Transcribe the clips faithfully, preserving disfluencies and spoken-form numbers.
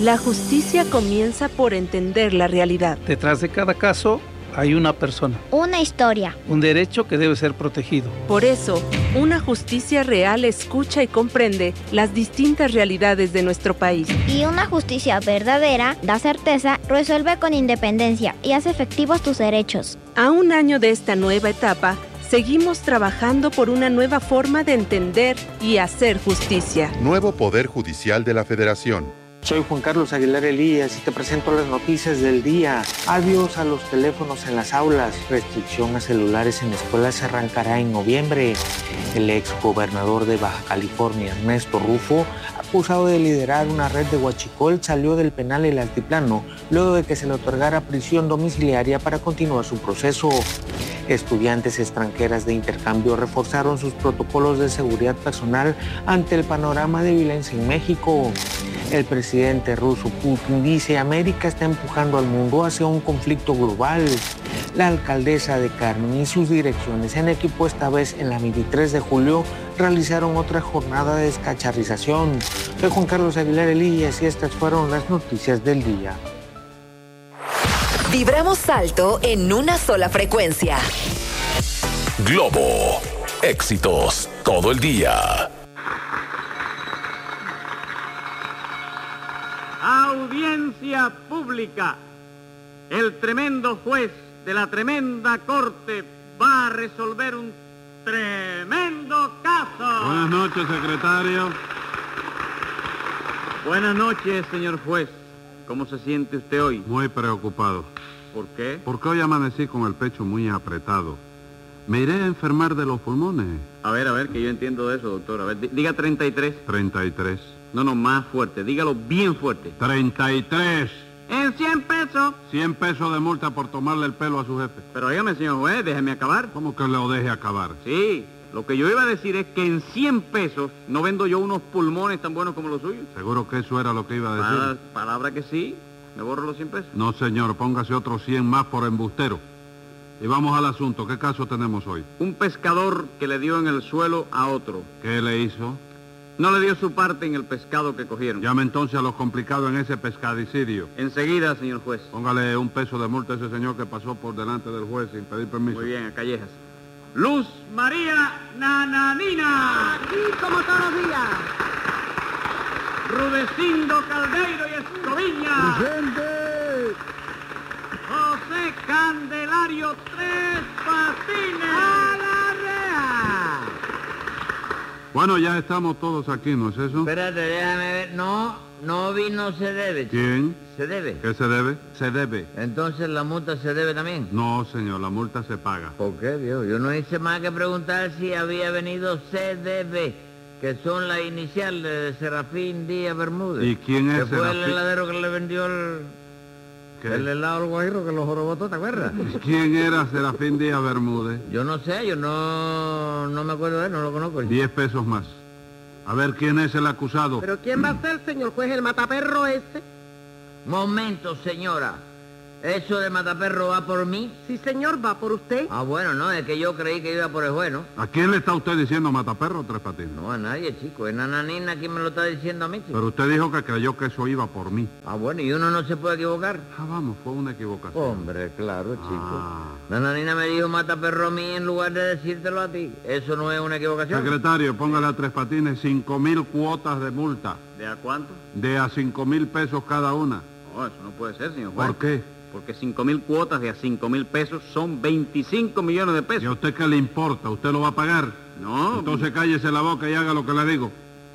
La justicia comienza por entender la realidad. Detrás de cada caso hay una persona. Una historia. Un derecho que debe ser protegido. Por eso, una justicia real escucha y comprende las distintas realidades de nuestro país. Y una justicia verdadera da certeza, resuelve con independencia y hace efectivos tus derechos. A un año de esta nueva etapa, seguimos trabajando por una nueva forma de entender y hacer justicia. Nuevo Poder Judicial de la Federación. Soy Juan Carlos Aguilar Elías y te presento las noticias del día. Adiós a los teléfonos en las aulas. Restricción a celulares en escuelas se arrancará en noviembre. El ex gobernador de Baja California, Ernesto Rufo, acusado de liderar una red de huachicol, salió del penal El Altiplano luego de que se le otorgara prisión domiciliaria para continuar su proceso. Estudiantes extranjeras de intercambio reforzaron sus protocolos de seguridad personal ante el panorama de violencia en México. El presidente ruso Putin dice: América está empujando al mundo hacia un conflicto global. La alcaldesa de Carmen y sus direcciones en equipo, esta vez en la veintitrés de julio, realizaron otra jornada de descacharrización. Soy Juan Carlos Aguilar Elías y estas fueron las noticias del día. Vibramos alto en una sola frecuencia. Globo. Éxitos todo el día. Audiencia pública. El tremendo juez de la tremenda corte va a resolver un tremendo caso. Buenas noches, secretario. Buenas noches, señor juez. ¿Cómo se siente usted hoy? Muy preocupado. ¿Por qué? Porque hoy amanecí con el pecho muy apretado. Me iré a enfermar de los pulmones. A ver, a ver, que yo entiendo de eso, doctor. A ver, diga treinta y tres. treinta y tres. No, no, más fuerte. Dígalo bien fuerte. treinta y tres. En cien pesos. cien pesos de multa por tomarle el pelo a su jefe. Pero dígame, señor juez, déjeme acabar. ¿Cómo que lo deje acabar? Sí, lo que yo iba a decir es que en cien pesos no vendo yo unos pulmones tan buenos como los suyos. ¿Seguro que eso era lo que iba a decir? Pa- palabra que sí. ¿Me borro los cien pesos? No, señor, póngase otros cien más por embustero. Y vamos al asunto. ¿Qué caso tenemos hoy? Un pescador que le dio en el suelo a otro. ¿Qué le hizo? No le dio su parte en el pescado que cogieron. Llame entonces a los complicados en ese pescadicidio. Enseguida, señor juez. Póngale un peso de multa a ese señor que pasó por delante del juez sin pedir permiso. Muy bien, a Callejas. Luz María Nananina. Aquí como todos los días. Rudecindo Caldeiro y Escoviña. ¡Presente! José Candelario Tres Patines. ¡A la rea! Bueno, ya estamos todos aquí, ¿no es eso? Espérate, déjame ver. No, no vino se debe. chico. ¿Quién? ¿Se debe? ¿Qué se debe? Se debe. Entonces la multa se debe también. No, señor, la multa se paga. ¿Por qué, viejo? Yo no hice más que preguntar si había venido C D B, que son las iniciales de Serafín Díaz Bermúdez. ¿Y quién es Que fue Serafín? el heladero que le vendió el... ¿Qué? El helado al guajiro que lo jorobó todo, ¿te acuerdas? ¿Quién era Serafín Díaz Bermúdez? Yo no sé, yo no, no me acuerdo de él, no lo conozco. Diez pesos más. A ver, ¿quién es el acusado? ¿Pero quién va a ser, señor juez, el mataperro ese? Momento, señora. ¿Eso de mataperro va por mí? Sí, señor, va por usted. Ah, bueno, no, es que yo creí que iba por el juez, ¿no? ¿A quién le está usted diciendo mataperro, Tres Patines? No, a nadie, chico. Es Nananina quien me lo está diciendo a mí, chico. Pero usted dijo que creyó que eso iba por mí. Ah, bueno, y uno no se puede equivocar. Ah, vamos, fue una equivocación. Hombre, claro, chico. Ah. Nananina me dijo mataperro a mí en lugar de decírtelo a ti. ¿Eso no es una equivocación? Secretario, póngale a Tres Patines cinco mil cuotas de multa. ¿De a cuánto? De a cinco mil pesos cada una. No, eso no puede ser, señor juez. ¿Por qué? Porque cinco mil cuotas de a cinco mil pesos son veinticinco millones de ¿Y pesos. a usted qué le importa? ¿Usted lo va a pagar? No. Entonces cállese la boca y haga lo que le digo.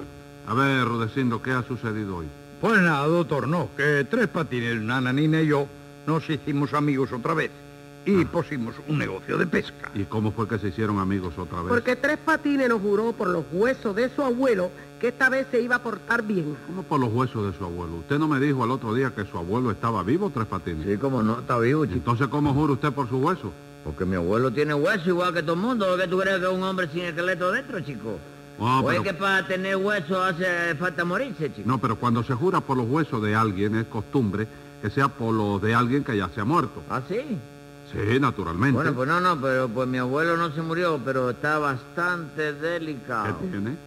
A ver, Rudecindo, ¿qué ha sucedido hoy? Pues nada, doctor, no, que Tres Patines, Nananina y yo nos hicimos amigos otra vez y Ah. pusimos un negocio de pesca. ¿Y cómo fue que se hicieron amigos otra vez? Porque Tres Patines nos juró por los huesos de su abuelo que esta vez se iba a portar bien. ¿Cómo por los huesos de su abuelo? ¿Usted no me dijo al otro día que su abuelo estaba vivo, Tres Patines? Sí, como no, está vivo, chico. Entonces, ¿cómo jura usted por su hueso? Porque mi abuelo tiene hueso igual que todo el mundo. ¿O que tú crees que es un hombre sin esqueleto dentro, chico? No, ¿O es pero- que para tener hueso hace falta morirse, chico? No, pero cuando se jura por los huesos de alguien es costumbre que sea por los de alguien que ya se ha muerto. ¿Ah, sí? Sí, naturalmente. Bueno, pues no, no, pero pues mi abuelo no se murió, pero está bastante delicado. ¿Qué tiene?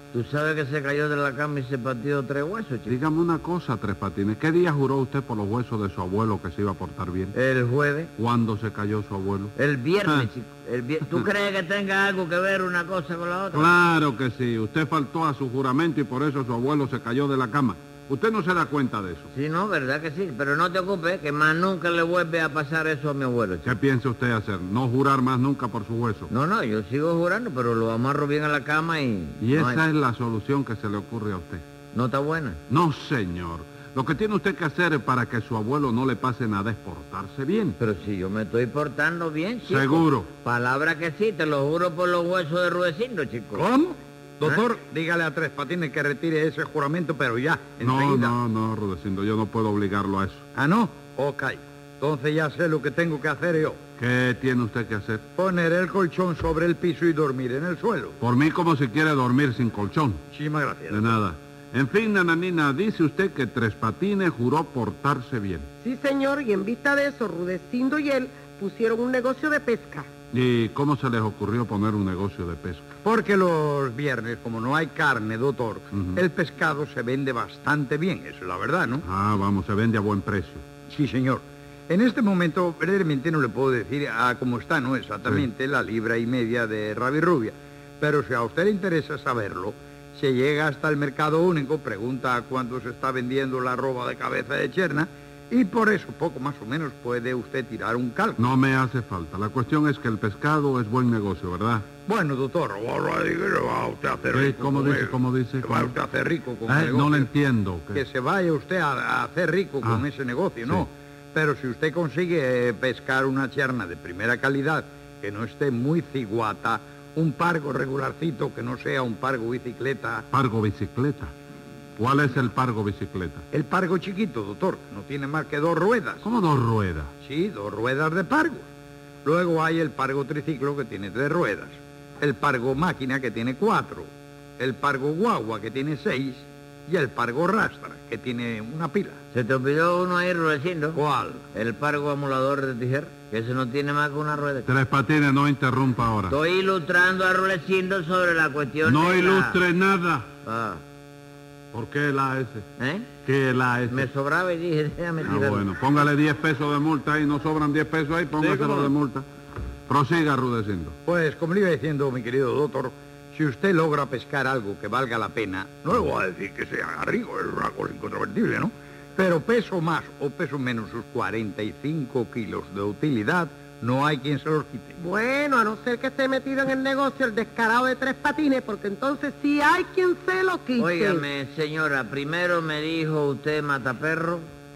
Tú sabes que se cayó de la cama y se partió tres huesos, chico. Dígame una cosa, Tres Patines. ¿Qué día juró usted por los huesos de su abuelo que se iba a portar bien? El jueves. ¿Cuándo se cayó su abuelo? El viernes, Ah. chico. El vier- ¿Tú crees que tenga algo que ver una cosa con la otra? Claro que sí. Usted faltó a su juramento y por eso su abuelo se cayó de la cama. Usted no se da cuenta de eso. Sí, no, verdad que sí. Pero no te ocupes, que más nunca le vuelve a pasar eso a mi abuelo, chico. ¿Qué piensa usted hacer? ¿No jurar más nunca por su hueso? No, no, yo sigo jurando, pero lo amarro bien a la cama y... Y no esa hay- es la solución que se le ocurre a usted. ¿No está buena? No, señor. Lo que tiene usted que hacer es para que su abuelo no le pase nada es portarse bien. Pero si yo me estoy portando bien, chico. ¿Seguro? Palabra que sí, te lo juro por los huesos de Rudecindo, chico. ¿Cómo? Doctor, dígale a Tres Patines que retire ese juramento, pero ya, No, enseguida. no, no, Rudecindo, yo no puedo obligarlo a eso. ¿Ah, no? Ok. Entonces ya sé lo que tengo que hacer yo. ¿Qué tiene usted que hacer? Poner el colchón sobre el piso y dormir en el suelo. Por mí como si quiere dormir sin colchón. Muchísimas gracias. De nada. En fin, nananina, dice usted que Tres Patines juró portarse bien. Sí, señor, y en vista de eso, Rudecindo y él pusieron un negocio de pesca. ¿Y cómo se les ocurrió poner un negocio de pesca? Porque los viernes, como no hay carne, doctor, Ujú. el pescado se vende bastante bien, eso es la verdad, ¿no? Ah, vamos, se vende a buen precio. Sí, señor. En este momento, brevemente no le puedo decir a cómo está, ¿no? Exactamente la libra y media de rabirrubia. Pero si a usted le interesa saberlo, se llega hasta el mercado único, pregunta a cuánto se está vendiendo la arroba de cabeza de cherna, y por eso, poco más o menos, puede usted tirar un cálculo. No me hace falta. La cuestión es que el pescado es buen negocio, ¿verdad? Bueno, doctor, ahora digo, se va usted a hacer Sí, rico. ¿cómo con dice, él. cómo dice? Se va usted a hacer rico con Ah, el no negocio. le entiendo. Que se vaya usted a, a hacer rico con Ah, ese negocio, sí. no. Pero si usted consigue eh, pescar una cherna de primera calidad, que no esté muy ciguata, un pargo regularcito, que no sea un pargo bicicleta. Pargo bicicleta. ¿Cuál es el pargo bicicleta? El pargo chiquito, doctor, no tiene más que dos ruedas. ¿Cómo dos ruedas? Sí, dos ruedas de pargo. Luego hay el pargo triciclo, que tiene tres ruedas. El pargo máquina, que tiene cuatro. El pargo guagua, que tiene seis. Y el pargo rastra, que tiene una pila. ¿Se te olvidó uno ahí, Rudecindo? ¿Cuál? El pargo amolador de tijera, que ese no tiene más que una rueda. Tres Patines, no interrumpa ahora. Estoy ilustrando a Rudecindo sobre la cuestión No de la- ilustre nada. Ah, ¿Por qué la S? ¿eh? ¿Qué la S? Me sobraba y dije, déjame Ah, tirar. bueno, póngale diez pesos de multa ahí, no sobran diez pesos ahí, póngaselo cómo no. de multa. Prosiga, Rudecindo. Pues, como le iba diciendo, mi querido doctor, si usted logra pescar algo que valga la pena, no le voy a decir que sea rico, es una cosa incontrovertible, ¿no? Pero peso más o peso menos sus cuarenta y cinco kilos de utilidad, no hay quien se los quite. Bueno, a no ser que esté metido en el negocio el descarado de Tres Patines, porque entonces sí hay quien se lo quite. Óigame, señora, primero me dijo usted mataperro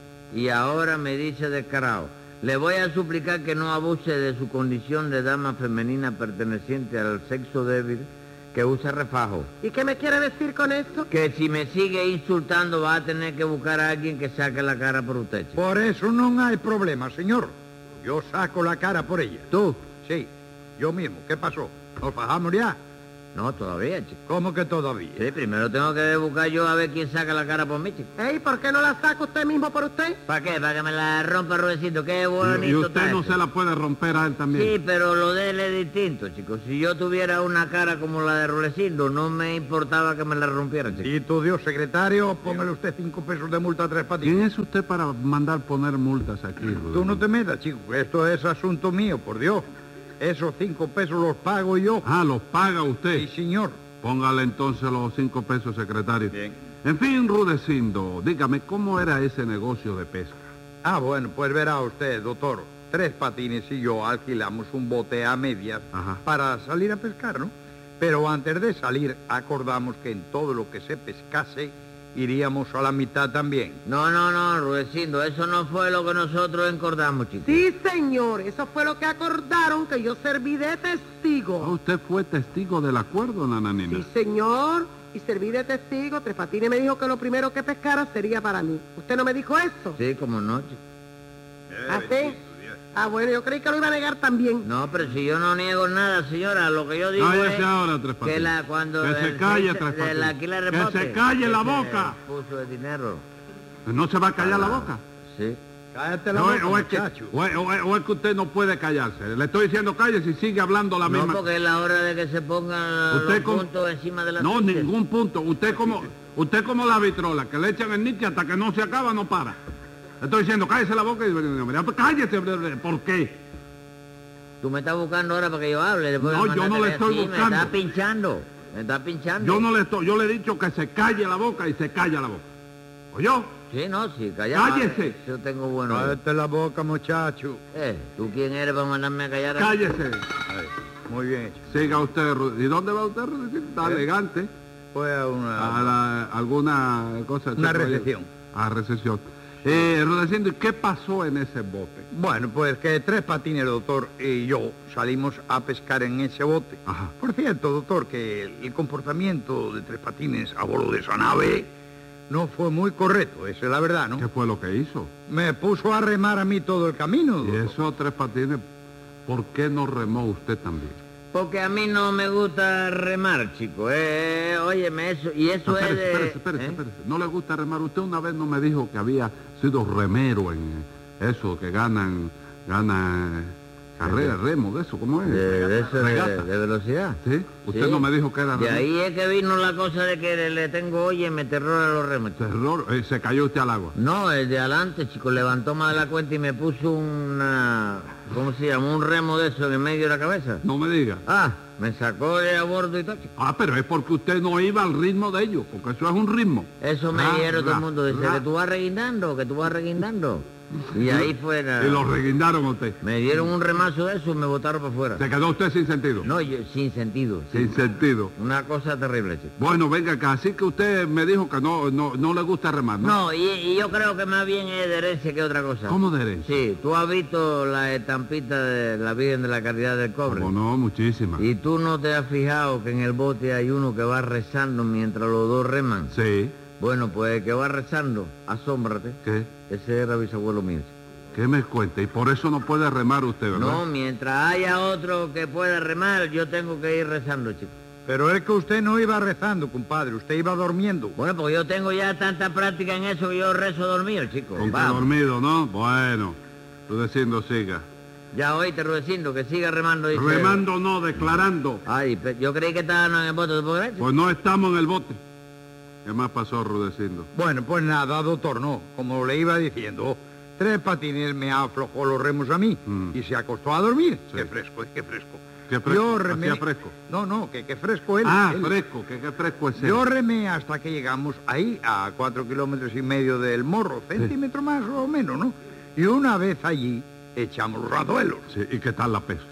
y ahora me dice descarado. Le voy a suplicar que no abuse de su condición de dama femenina perteneciente al sexo débil que usa refajo. ¿Y qué me quiere decir con eso? Que si me sigue insultando va a tener que buscar a alguien que saque la cara por usted, chico. Por eso no hay problema, señor. Yo saco la cara por ella. ¿Tú? Sí, yo mismo. ¿Qué pasó? ¿Nos fajamos ya? No, todavía, chico. ¿Cómo que todavía? Sí, primero tengo que buscar yo a ver quién saca la cara por mí, chico. Ey, ¿por qué no la saca usted mismo por usted? ¿Para qué? ¿Para que me la rompa Rudecindo? Qué bonito Y usted está no eso. se la puede romper a él también. Sí, pero lo de él es distinto, chicos. Si yo tuviera una cara como la de Rudecindo, no me importaba que me la rompiera, chicos. Y tu Dios secretario, póngale usted cinco pesos de multa a Tres Patines. ¿Quién es usted para mandar poner multas aquí, Rudecindo? Tú no te metas, chico, que esto es asunto mío, por Dios. Esos cinco pesos los pago yo. Ah, los paga usted. Sí, señor. Póngale entonces los cinco pesos, secretario. Bien. En fin, Rudecindo, dígame, ¿cómo era ese negocio de pesca? Ah, bueno, pues verá usted, doctor. Tres Patines y yo alquilamos un bote a medias Ajá. para salir a pescar, ¿no? Pero antes de salir acordamos que en todo lo que se pescase iríamos a la mitad también. No, no, no, Rudecindo, eso no fue lo que nosotros encordamos, chicos. Sí, señor, eso fue lo que acordaron, que yo serví de Ah, testigo. ¿usted fue testigo del acuerdo, nananina? Sí, señor, y serví de testigo. Tres Patines me dijo que lo primero que pescara sería para mí. ¿Usted no me dijo eso? Sí, como no, chico. ¿Ah, sí? Ah, bueno, yo creí que lo iba a negar también. No, pero si yo no niego nada, señora, lo que yo digo Cállese es ahora, Tres Patines. que la, cuando Que se el calle, jefe Tres del Patines. alquiler Que repote, se calle la que se boca. puso el dinero. ¿No se va a callar la boca? Sí. Cállate la O boca, es- o es que- muchacho. o es- o es- o es que usted no puede callarse. Le estoy diciendo cállese y sigue hablando la No, misma. porque es la hora de que se pongan Usted los con- puntos encima de la No, ficha. ningún punto. Usted como usted como la vitrola, que le echan el niche hasta que no se acaba, no para. Le estoy diciendo cállese la boca y mira, pues cállese. ¿Por qué? Tú me estás buscando ahora para que yo hable. después No, me yo no mandaste le estoy así, buscando. Me estás pinchando. Me estás pinchando. Yo no le estoy, yo le he dicho que se calle la boca y se calla la boca. ¿Oyó? Sí, no, sí, callado. Cállese. Yo tengo bueno. Cállate la boca, muchacho. Eh, ¿tú quién eres para mandarme a callar? Cállese. Ay, muy bien hecho. Siga usted. Ru- ¿Y dónde va usted, Rudecindo? Está ¿Eh? elegante. Fue a una... A la- alguna cosa. Una recepción. A recepción. Eh, Rudecindo, ¿y qué pasó en ese bote? Bueno, pues que Tres Patines, doctor, y yo salimos a pescar en ese bote. Ajá. Por cierto, doctor, que el, el comportamiento de Tres Patines a bordo de esa nave no fue muy correcto, esa es la verdad, ¿no? ¿Qué fue lo que hizo? Me puso a remar a mí todo el camino, Y doctor. eso, Tres Patines, ¿por qué no remó usted también? Porque a mí no me gusta remar, chico. Eh, óyeme, eso, y eso No, es espérese, de... espérese, espérese, ¿eh? espérese. ¿No le gusta remar? Usted una vez no me dijo que había sido remero en eso, que ganan, gana carrera, remo, de eso, ¿cómo es? De, de eso de, Regata. de velocidad. ¿Sí? Usted Sí. no me dijo que era De remero. ahí es que vino la cosa de que le, le tengo, oye, me terror a los remos. chico. Terror, eh, se cayó usted al agua. No, el de adelante, chico, levantó más de la cuenta y me puso una... ¿Cómo se llama? Un remo de eso en el medio de la cabeza. No me diga. Ah, me sacó de a bordo y todo, chico. Ah, pero es porque usted no iba al ritmo de ellos, porque eso es un ritmo. Eso me Ra, dijeron todo ra, el mundo. Dice ra. que tú vas reguindando, que tú vas reguindando. Y ahí fue la... Y lo reguindaron a usted. Me dieron un remazo de eso y me botaron para afuera. Se quedó usted sin sentido. No, yo, sin sentido. Sin sentido. Una cosa terrible, chico. Bueno, venga acá, así que usted me dijo que no, no, no le gusta remar, ¿no? No, y, y yo creo que más bien es de herencia que otra cosa. ¿Cómo de herencia? Sí, tú has visto la estampita de la Virgen de la Caridad del Cobre. ¿Cómo no? Muchísimas. Y tú no te has fijado que en el bote hay uno que va rezando mientras los dos reman. Sí. Bueno, pues el que va rezando, asómbrate. ¿Qué? Ese era bisabuelo mío. ¿Qué me cuenta? Y por eso no puede remar usted, ¿verdad? No, mientras haya otro que pueda remar, yo tengo que ir rezando, chico. Pero es que usted no iba rezando, compadre, usted iba durmiendo. Bueno, porque yo tengo ya tanta práctica en eso que yo rezo dormido, chico. Con que Vamos. dormido, ¿no? Bueno, Rudecindo, siga. Ya oíste, Rudecindo, que siga remando. Dice. Remando no, declarando. Ay, pe- yo creí que estaban en el bote, ¿te puedo creer? Pues no estamos en el bote. ¿Qué más pasó, Rudecindo? Bueno, pues nada, doctor, no. Como le iba diciendo, Tres Patines me aflojó los remos a mí Mm. y se acostó a dormir. Sí. Qué fresco, qué fresco. ¿Qué fresco? Yo remé... ¿Hacía fresco? No, no, que qué fresco él. Ah, él. fresco, que qué fresco es él. Yo remé hasta que llegamos ahí, a cuatro kilómetros y medio del morro, centímetro más o menos, ¿no? Y una vez allí, echamos los anzuelos. Sí, ¿y qué tal la pesca?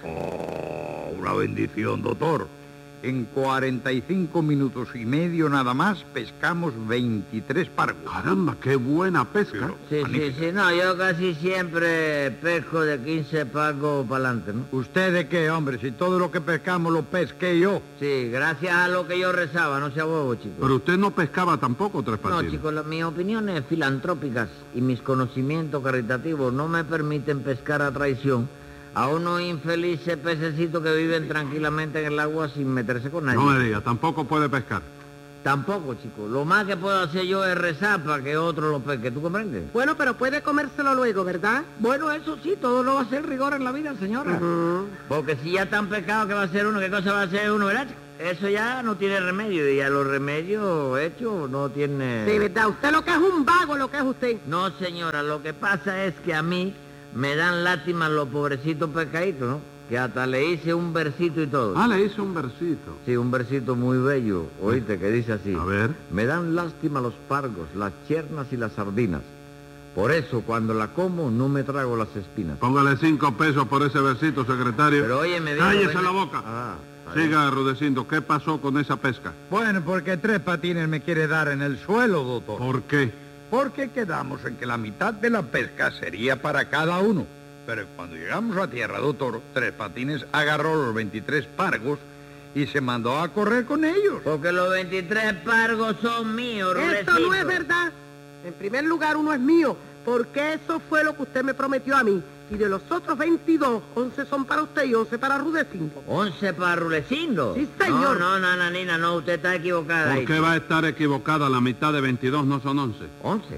Oh, una bendición, doctor. En cuarenta y cinco minutos y medio nada más pescamos veintitrés pargos. Caramba, qué buena pesca. Sí, sí, sí, no, yo casi siempre pesco de quince pagos para adelante, ¿no? ¿Usted de qué, hombre? Si todo lo que pescamos lo pesqué yo. Sí, gracias a lo que yo rezaba, no sea bobo, chico. Pero usted no pescaba tampoco, Tres No, Patines. chicos, la- mis opiniones filantrópicas y mis conocimientos caritativos no me permiten pescar a traición a unos infelices pececitos que viven tranquilamente en el agua sin meterse con nadie. No me diga, tampoco puede pescar. Tampoco, chicos. Lo más que puedo hacer yo es rezar para que otro lo pesque. ¿Tú comprendes? Bueno, pero puede comérselo luego, ¿verdad? Bueno, eso sí, todo lo va a ser rigor en la vida, señora. Ujú. Porque si ya tan pescado que va a ser uno, ¿qué cosa va a hacer uno, verdad? Eso ya no tiene remedio. Y a los remedios hechos no tiene... De verdad, usted lo que es un vago, lo que es usted. No, señora, lo que pasa es que a mí me dan lástima los pobrecitos pescaditos, ¿no? Que hasta le hice un versito y todo. Ah, le hice un versito. Sí, un versito muy bello, oíste, que dice así. A ver. Me dan lástima los pargos, las chernas y las sardinas. Por eso, cuando la como, no me trago las espinas. Póngale cinco pesos por ese versito, secretario. Pero oye, me dijo... ¡Cállese venga- la boca! Ah, está bien. Siga, Rudecindo, ¿qué pasó con esa pesca? Bueno, porque Tres Patines me quiere dar en el suelo, doctor. ¿Por qué? Porque quedamos en que la mitad de la pesca sería para cada uno. Pero cuando llegamos a tierra, doctor, Tres Patines agarró los veintitrés pargos y se mandó a correr con ellos. Porque los veintitrés pargos son míos, Esto no es Rudecito. verdad. En primer lugar, uno es mío, porque eso fue lo que usted me prometió a mí. Y de los otros veintidós, once son para usted y once para Rudecindo. ¿Once para Rulecindo? Sí, señor. No, no, no, nanina, no, usted está equivocada. ¿Por ahí. qué va a estar equivocada? La mitad de veintidós no son once. ¿Once?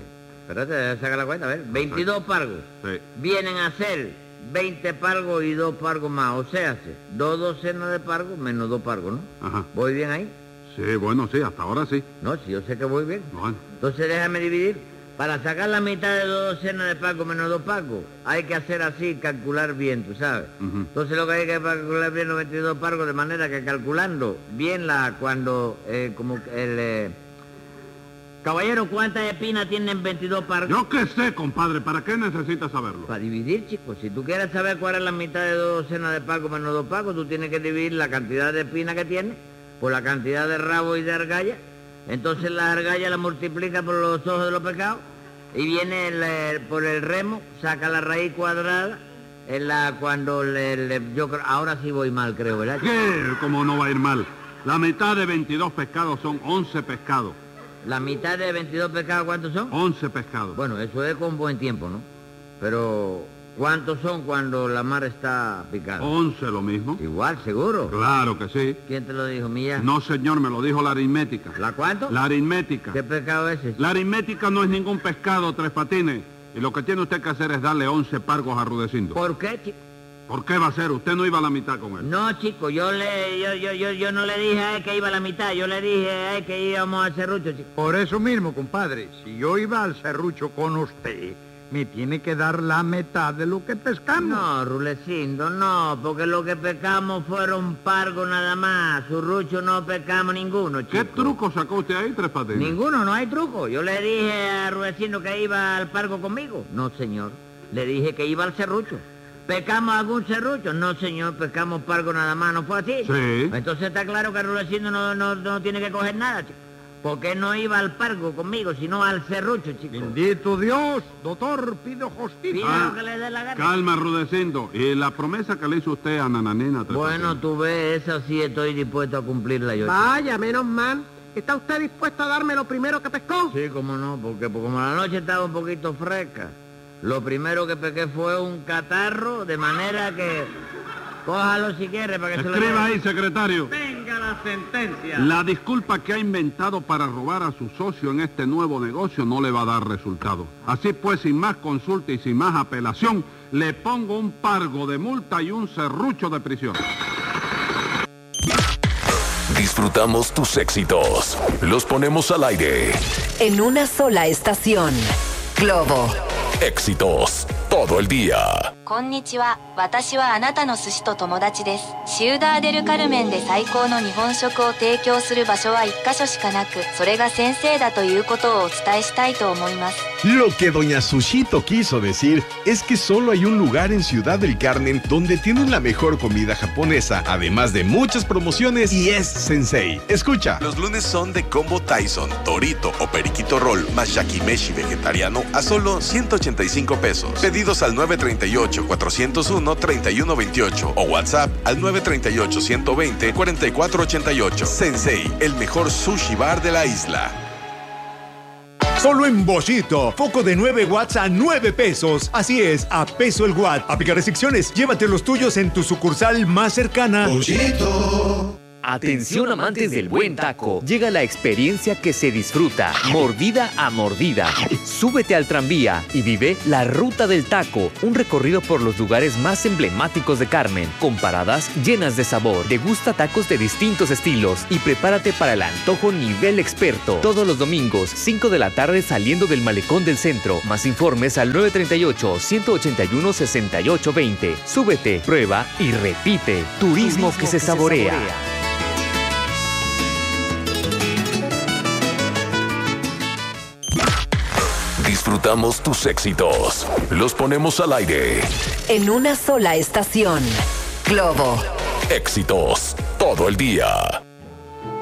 espérate, saca la cuenta, a ver. veintidós pargos. Sí. Vienen a ser veinte pargos y dos pargos más. O sea, dos docenas de pargos menos dos pargos, ¿no? Ajá. ¿Voy bien ahí? Sí, bueno, sí, hasta ahora sí. No, si yo sé que voy bien. Bueno. Entonces déjame dividir. Para sacar la mitad de dos docenas de pargos menos dos pargos, hay que hacer así, calcular bien, tú sabes. Uh-huh. Entonces lo que hay que calcular bien los veintidós pargos, de manera que calculando bien la, cuando, eh, como el... Eh, caballero, ¿cuántas espinas tienen veintidós pargos? Yo qué sé, compadre, ¿para qué necesitas saberlo? Para dividir, chicos. Si tú quieres saber cuál es la mitad de dos docenas de pargos menos dos pargos, tú tienes que dividir la cantidad de espinas que tiene por la cantidad de rabo y de argalla. Entonces la argalla la multiplica por los ojos de los pescados y viene el, el, por el remo, saca la raíz cuadrada, en la, cuando le, le, yo creo, ahora sí voy mal, creo, ¿verdad? ¿Qué? ¿Cómo no va a ir mal? La mitad de veintidós pescados son once pescados. ¿La mitad de veintidós pescados cuántos son? once pescados. Bueno, eso es con buen tiempo, ¿no? Pero... ¿cuántos son cuando la mar está picada? once, lo mismo. Igual, seguro. Claro que sí. ¿Quién te lo dijo, Mía? No, señor, me lo dijo la aritmética. ¿La cuánto? La aritmética. ¿Qué pescado es ese? La aritmética no es ningún pescado, Tres Patines. Y lo que tiene usted que hacer es darle once pargos a Rudecindo. ¿Por qué, chico? ¿Por qué va a ser? Usted no iba a la mitad con él. No, chico, yo le, yo, yo, yo, yo no le dije a él que iba a la mitad, yo le dije a él que íbamos al serrucho, chico. Por eso mismo, compadre, si yo iba al serrucho con usted, me tiene que dar la mitad de lo que pescamos. No, Rulecindo, no, porque lo que pescamos fueron pargos nada más. Surrucho no pescamos ninguno, chico. ¿Qué truco sacó usted ahí, Tres Patines? Ninguno, no hay truco. Yo le dije a Rulecindo que iba al pargo conmigo. No, señor. Le dije que iba al serrucho. ¿Pescamos algún serrucho? No, señor, pescamos pargo nada más. ¿No fue así? Sí. Entonces está claro que Rulecindo no, no, no tiene que coger nada, chico. Porque no iba al pargo conmigo, sino al serrucho, chico. Bendito Dios, doctor, pido justicia. Pido que le dé la gana. Calma, Rudecindo. ¿Y la promesa que le hizo usted a Nananina? Tres Bueno, Patines? tú ves, esa sí estoy dispuesto a cumplirla yo. Vaya, menos mal. ¿Está usted dispuesto a darme lo primero que pescó? Sí, cómo no, porque, porque como la noche estaba un poquito fresca, lo primero que pesqué fue un catarro, de manera que... cójalo si quiere para que se lo... Escriba ahí, secretario. Venga la sentencia. La disculpa que ha inventado para robar a su socio en este nuevo negocio no le va a dar resultado. Así pues, sin más consulta y sin más apelación, le pongo un pargo de multa y un serrucho de prisión. Disfrutamos tus éxitos. Los ponemos al aire. En una sola estación. Globo. Éxitos todo el día. こんにちは。私はあなたの寿司と友達です。シウダーデルカルメンで最高の日本食を提供する場所は一カ所しかなく、それが先生だということをお伝えしたいと思います。 Lo que doña Sushito quiso decir es que solo hay un lugar en Ciudad del Carmen donde tienen la mejor comida japonesa, además de muchas promociones, y es Sensei. Escucha. Los lunes son de combo Tyson, Torito o Periquito Roll más Yakimeshi vegetariano a solo ciento ochenta y cinco pesos. Pedidos al nueve tres ocho, cuatro cero uno, tres uno dos ocho o WhatsApp al nueve tres ocho, uno dos cero, cuatro cuatro ocho ocho. Sensei, el mejor sushi bar de la isla. Solo en Boschito, foco de nueve watts a nueve pesos. Así es, a peso el watt. Aplica restricciones. Llévate los tuyos en tu sucursal más cercana. Boschito. Atención amantes del buen taco, llega la experiencia que se disfruta, mordida a mordida. Súbete al tranvía y vive la Ruta del Taco, un recorrido por los lugares más emblemáticos de Carmen, con paradas llenas de sabor. Degusta tacos de distintos estilos y prepárate para el antojo nivel experto. Todos los domingos, cinco de la tarde saliendo del Malecón del Centro. Más informes al nueve tres ocho, uno ocho uno, seis ocho dos cero. Súbete, prueba y repite. Turismo, Turismo que, se, que saborea. se saborea. Disfrutamos tus éxitos. Los ponemos al aire. En una sola estación. Globo. Éxitos todo el día.